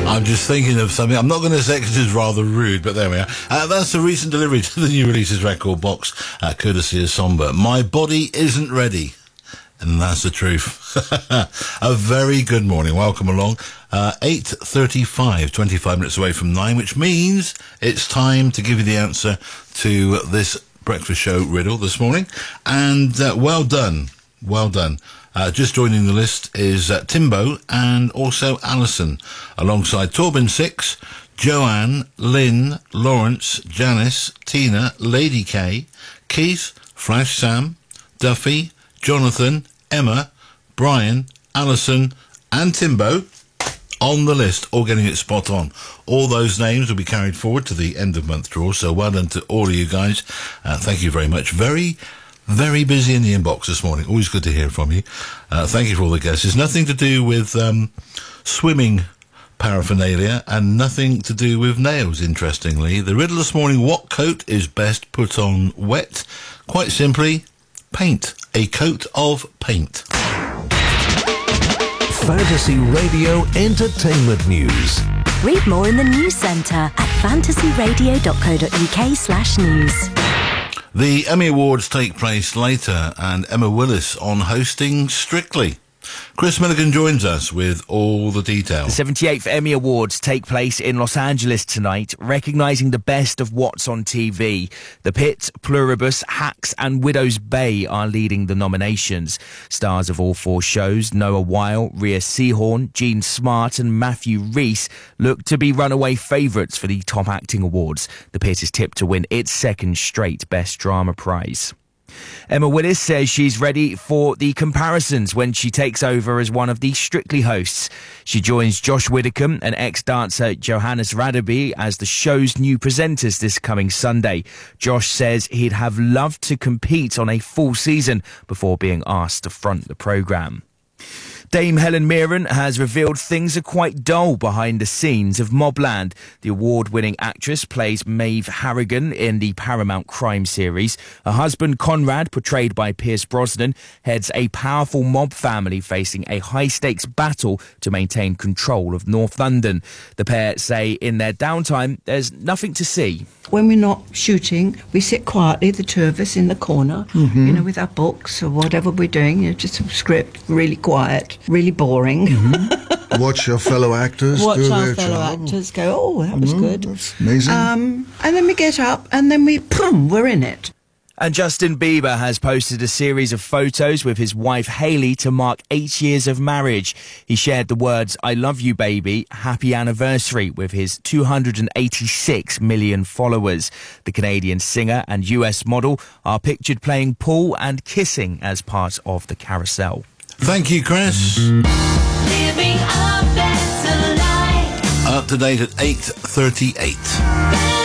I'm just thinking of something. I'm not going to say because it's rather rude, but there we are. That's a recent delivery to the new releases record box, courtesy of Somber. My body isn't ready. And that's the truth. A very good morning. Welcome along. 8:35, 25 minutes away from 9, which means it's time to give you the answer to this breakfast show riddle this morning. And well done. Well done. Just joining the list is Timbo and also Alison, alongside Torben 6, Joanne, Lynn, Lawrence, Janice, Tina, Lady K, Keith, Flash Sam, Duffy, Jonathan, Emma, Brian, Alison and Timbo on the list, all getting it spot on. All those names will be carried forward to the end of month draw, so well done to all of you guys. Thank you very much. Very busy in the inbox this morning. Always good to hear from you. Thank you for all the guesses. Nothing to do with swimming paraphernalia and nothing to do with nails, interestingly. The riddle this morning: what coat is best put on wet? Quite simply, paint. A coat of paint. Fantasy Radio Entertainment News. Read more in the News Centre at fantasyradio.co.uk/news. The Emmy Awards take place later, and Emma Willis on hosting Strictly. Chris Milligan joins us with all the details. The 78th Emmy Awards take place in Los Angeles tonight, recognising the best of what's on TV. The Pit, Pluribus, Hacks and Widow's Bay are leading the nominations. Stars of all four shows, Noah Weil, Rhea Seehorn, Gene Smart and Matthew Rhys, look to be runaway favourites for the top acting awards. The Pit is tipped to win its second straight Best Drama prize. Emma Willis says she's ready for the comparisons when she takes over as one of the Strictly hosts. She joins Josh Widdicombe and ex-dancer Johannes Radaby as the show's new presenters this coming Sunday. Josh says he'd have loved to compete on a full season before being asked to front the programme. Dame Helen Mirren has revealed things are quite dull behind the scenes of Mobland. The award-winning actress plays Maeve Harrigan in the Paramount crime series. Her husband Conrad, portrayed by Pierce Brosnan, heads a powerful mob family facing a high-stakes battle to maintain control of North London. The pair say in their downtime there's nothing to see. When we're not shooting, we sit quietly, the two of us, in the corner, with our books or whatever we're doing, just a script, really quiet, really boring. Watch your fellow actors Watch do our their fellow job. actors go, oh, that was good. That's amazing. And then we get up and then we're in it. And Justin Bieber has posted a series of photos with his wife Hailey to mark 8 years of marriage. He shared the words, "I love you, baby, happy anniversary," with his 286 million followers. The Canadian singer and US model are pictured playing pool and kissing as part of the carousel. Thank you, Chris. Living a better life. Up to date at 8:38.